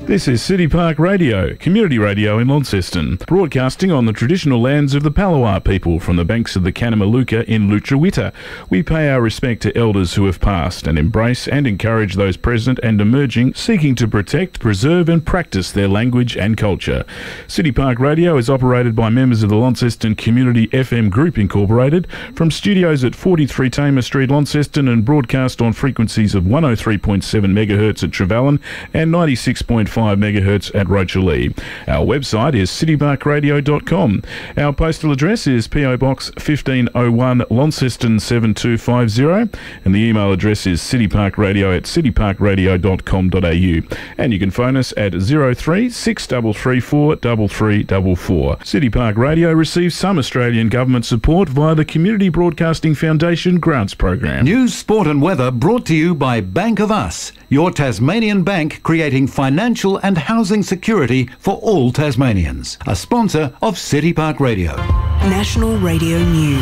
This is City Park Radio, community radio in Launceston, broadcasting on the traditional lands of the Palawa people from the banks of the Kanamaluka in Lutruwita. We pay our respect to elders who have passed and embrace and encourage those present and emerging, seeking to protect, preserve and practice their language and culture. City Park Radio is operated by members of the Launceston Community FM Group Incorporated from studios at 43 Tamer Street, Launceston, and broadcast on frequencies of 103.7 MHz at Trevellyn and 96.5 MHz at Rochalee. Our website is cityparkradio.com. Our postal address is PO Box 1501 Launceston 7250 and the email address is cityparkradio@cityparkradio.com.au, and you can phone us at 03 6334 3344. City Park Radio receives some Australian government support via the Community Broadcasting Foundation grants program. News, sport and weather brought to you by Bank of Us, your Tasmanian bank creating financial and housing security for all Tasmanians. A sponsor of City Park Radio. National Radio News.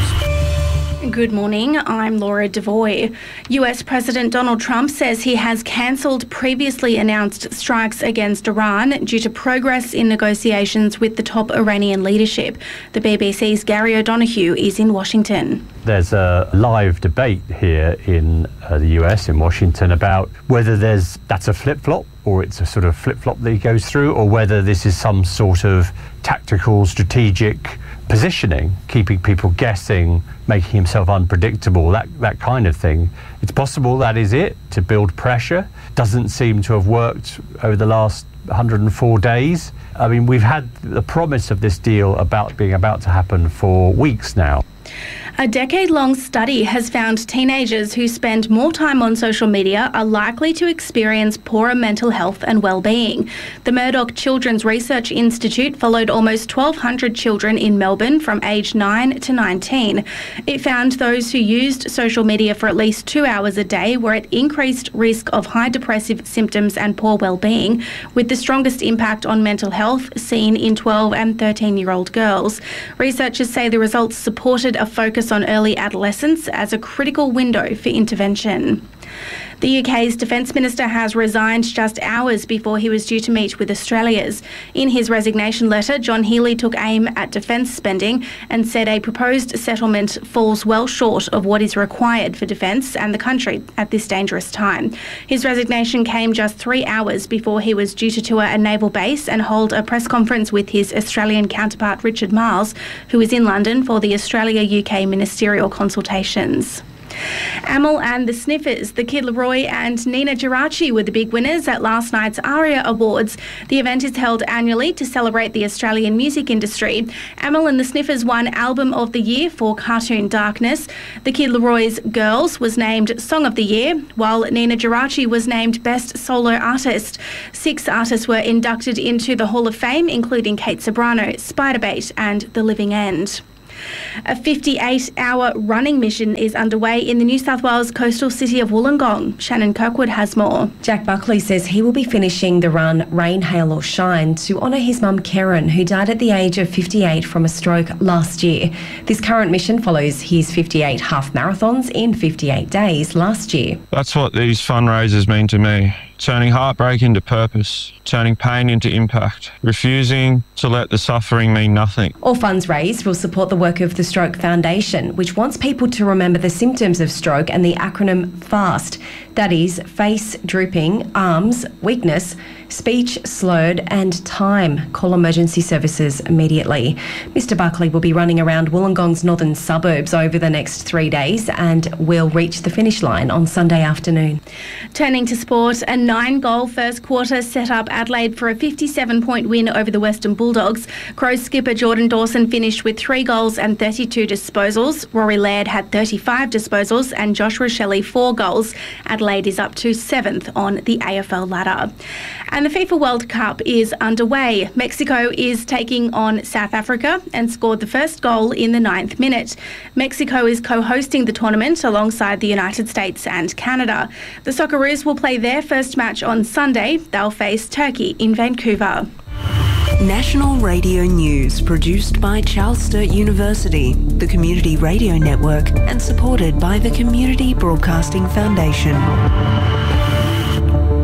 Good morning, I'm Laura Devoy. US President Donald Trump says he has cancelled previously announced strikes against Iran due to progress in negotiations with the top Iranian leadership. The BBC's Gary O'Donoghue is in Washington. There's a live debate here in the US, in Washington, about whether that's a flip-flop or it's a sort of flip-flop that he goes through, or whether this is some sort of tactical, strategic positioning, keeping people guessing, making himself unpredictable, that kind of thing. It's possible that is it, to build pressure. Doesn't seem to have worked over the last 104 days. I mean, we've had the promise of this deal about to happen for weeks now. A decade-long study has found teenagers who spend more time on social media are likely to experience poorer mental health and well-being. The Murdoch Children's Research Institute followed almost 1,200 children in Melbourne from age 9 to 19. It found those who used social media for at least 2 hours a day were at increased risk of high depressive symptoms and poor well-being, with the strongest impact on mental health seen in 12 and 13-year-old girls. Researchers say the results supported a focus on early adolescence as a critical window for intervention. The UK's Defence Minister has resigned just hours before he was due to meet with Australia's. In his resignation letter, John Healey took aim at defence spending and said a proposed settlement falls well short of what is required for defence and the country at this dangerous time. His resignation came just 3 hours before he was due to tour a naval base and hold a press conference with his Australian counterpart Richard Marles, who is in London for the Australia-UK ministerial consultations. Amyl and the Sniffers, the Kid Laroi and Nina Geraci were the big winners at last night's ARIA Awards. The event is held annually to celebrate the Australian music industry. Amyl and the Sniffers won Album of the Year for Cartoon Darkness. The Kid Laroi's Girls was named Song of the Year, while Nina Geraci was named Best Solo Artist. 6 artists were inducted into the Hall of Fame, including Kate Ceberano, Spiderbait and The Living End. A 58-hour running mission is underway in the New South Wales coastal city of Wollongong. Shannon Kirkwood has more. Jack Buckley says he will be finishing the run Rain, Hail or Shine to honour his mum Karen, who died at the age of 58 from a stroke last year. This current mission follows his 58 half marathons in 58 days last year. That's what these fundraisers mean to me. Turning heartbreak into purpose, turning pain into impact, refusing to let the suffering mean nothing. All funds raised will support the work of the Stroke Foundation, which wants people to remember the symptoms of stroke and the acronym FAST. That is face drooping, arms, weakness, speech slurred and time. Call emergency services immediately. Mr Buckley will be running around Wollongong's northern suburbs over the next 3 days and will reach the finish line on Sunday afternoon. Turning to sport, a 9-goal first quarter set up Adelaide for a 57-point win over the Western Bulldogs. Crows skipper Jordan Dawson finished with 3 goals and 32 disposals. Rory Laird had 35 disposals and Joshua Shelley 4 goals. Adelaide is up to 7th on the AFL ladder. And the FIFA World Cup is underway. Mexico is taking on South Africa and scored the first goal in the 9th minute. Mexico is co-hosting the tournament alongside the United States and Canada. The Socceroos will play their first match on Sunday. They'll face Turkey in Vancouver. National Radio News, produced by Charles Sturt University, the Community Radio Network, and supported by the Community Broadcasting Foundation.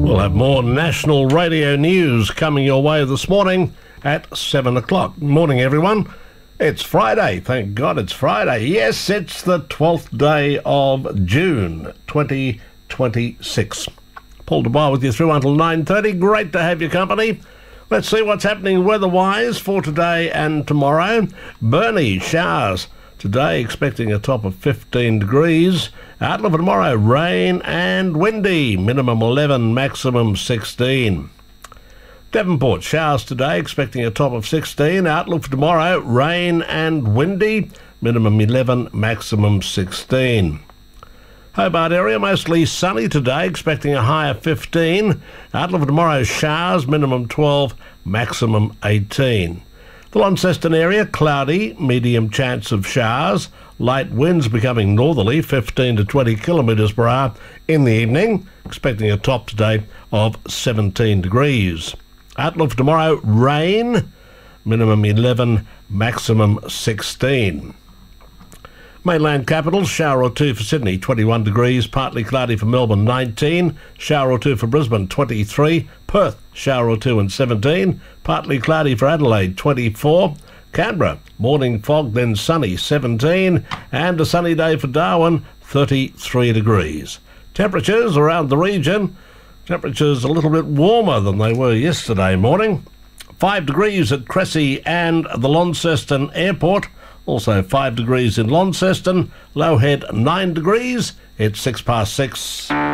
We'll have more national radio news coming your way this morning at 7 o'clock. Morning, everyone. It's Friday. Thank God it's Friday. Yes, it's the 12th day of June 2026. Paul DeBar with you through until 9:30. Great to have your company. Let's see what's happening weather-wise for today and tomorrow. Burnie, showers. Today, expecting a top of 15 degrees. Outlook for tomorrow, rain and windy. Minimum 11, maximum 16. Devonport, showers today, expecting a top of 16. Outlook for tomorrow, rain and windy. Minimum 11, maximum 16. Hobart area, mostly sunny today, expecting a high of 15. Outlook for tomorrow, showers, minimum 12, maximum 18. The Launceston area, cloudy, medium chance of showers. Light winds becoming northerly, 15 to 20 kilometres per hour in the evening. Expecting a top today of 17 degrees. Outlook for tomorrow, rain. Minimum 11, maximum 16. Mainland capital, shower or two for Sydney, 21 degrees, partly cloudy for Melbourne, 19, shower or two for Brisbane, 23, Perth, shower or two and 17, partly cloudy for Adelaide, 24, Canberra, morning fog then sunny, 17, and a sunny day for Darwin, 33 degrees. Temperatures around the region, temperatures a little bit warmer than they were yesterday morning. 5 degrees at Cressy and the Launceston Airport. Also 5 degrees in Launceston. Low Head 9 degrees. It's 6 past 6.